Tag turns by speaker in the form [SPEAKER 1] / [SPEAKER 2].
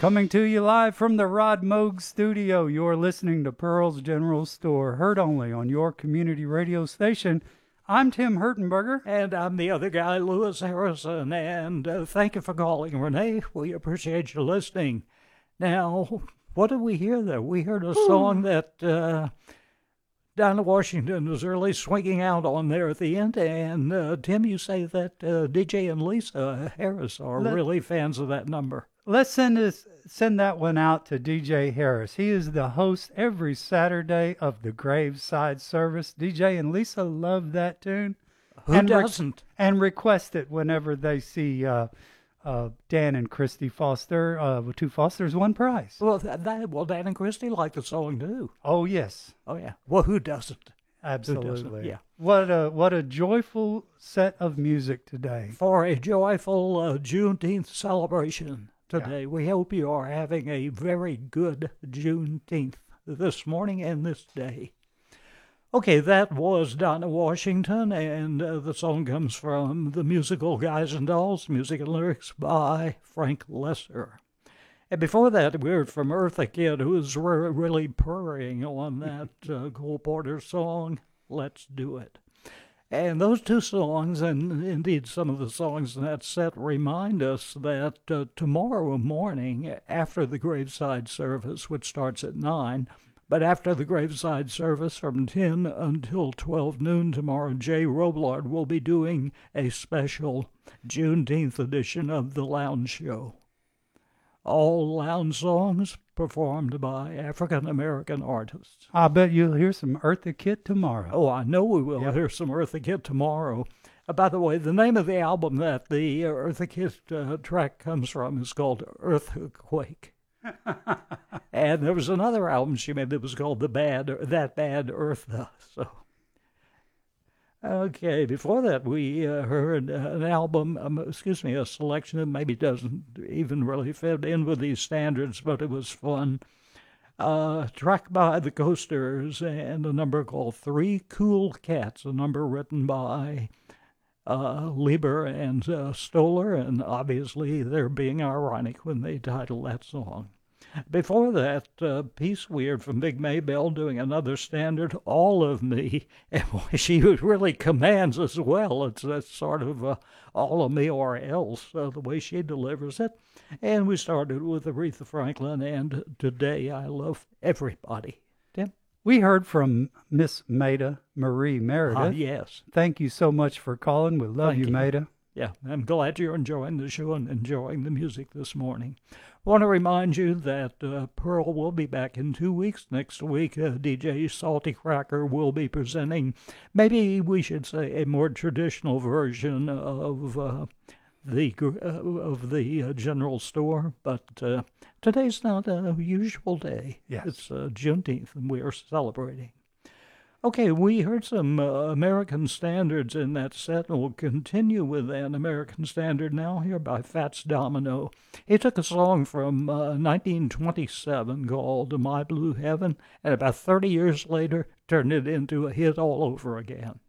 [SPEAKER 1] Coming to you live from the Rod Moog studio, you're listening to Pearl's General Store, heard only on your community radio station. I'm Tim Hertenberger.
[SPEAKER 2] And I'm the other guy, Lewis Harrison, and thank you for calling, Renee. We appreciate you listening. Now, what did we hear there? We heard a song that Dinah Washington was really swinging out on there at the end, and Tim, you say that DJ and Lisa Harris are really fans of that number.
[SPEAKER 1] Let's send that one out to DJ Harris. He is the host every Saturday of the Graveside service. DJ and Lisa love that tune.
[SPEAKER 2] Who doesn't?
[SPEAKER 1] And request it whenever they see Dan and Christy Foster. Two Fosters, one prize.
[SPEAKER 2] Well, Dan and Christy like the song too.
[SPEAKER 1] Oh, yes.
[SPEAKER 2] Oh, yeah. Well, who doesn't?
[SPEAKER 1] Absolutely.
[SPEAKER 2] Who doesn't? Yeah.
[SPEAKER 1] What a joyful set of music today.
[SPEAKER 2] For a joyful Juneteenth celebration today. Yeah. We hope you are having a very good Juneteenth this morning and this day. Okay, that was Dinah Washington, and the song comes from the musical Guys and Dolls, music and lyrics by Frank Lesser. And before that, we heard from Eartha Kitt, who was really purring on that Cole Porter song, Let's Do It. And those two songs, and indeed some of the songs in that set, remind us that tomorrow morning, after the graveside service, which starts at 9, but after the graveside service from 10 until 12 noon tomorrow, Jay Roblard will be doing a special Juneteenth edition of The Lounge Show. All lounge songs performed by African-American artists.
[SPEAKER 1] I bet you'll hear some Eartha Kitt tomorrow.
[SPEAKER 2] Oh, I know we will hear some Eartha Kitt tomorrow. By the way, the name of the album that the Eartha Kitt track comes from is called Earthquake. And there was another album she made that was called That Bad Eartha. So, okay, before that we heard an album, a selection that maybe doesn't even really fit in with these standards, but it was fun. Track by the Coasters and a number called Three Cool Cats, a number written by Lieber and Stoller, and obviously they're being ironic when they title that song. Before that, piece we heard from Big Maybelle doing another standard, All of Me, and boy, she really commands as well. It's sort of all of me or else, the way she delivers it. And we started with Aretha Franklin and Today I Love Everybody. Tim?
[SPEAKER 1] We heard from Miss Maida Marie Meredith.
[SPEAKER 2] Yes.
[SPEAKER 1] Thank you so much for calling. We love you, Maida.
[SPEAKER 2] Yeah, I'm glad you're enjoying the show and enjoying the music this morning. I want to remind you that Pearl will be back in 2 weeks. Next week, DJ Salty Cracker will be presenting, maybe we should say, a more traditional version of the general store. But today's not a usual day.
[SPEAKER 1] Yes.
[SPEAKER 2] It's Juneteenth, and we are celebrating. Okay, we heard some American standards in that set, and we'll continue with an American standard now here by Fats Domino. He took a song from 1927 called My Blue Heaven, and about 30 years later turned it into a hit all over again.